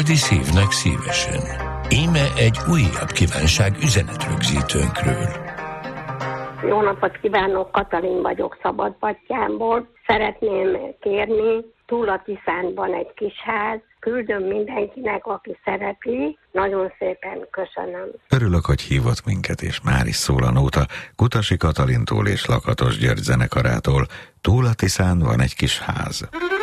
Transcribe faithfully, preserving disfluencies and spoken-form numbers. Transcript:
külföldi szívnek szívesen. Íme egy újabb kívánság üzenetrögzítőnkről. Jó napot kívánok, Katalin vagyok Szabadbattyánból. Szeretném kérni, túl a Tiszán van egy kis ház. Küldöm mindenkinek, aki szereti. Nagyon szépen köszönöm. Örülök, hogy hívott minket, és már is szól a nóta Kutasi Katalintól és Lakatos György zenekarától. Túl a Tiszán van egy kis ház.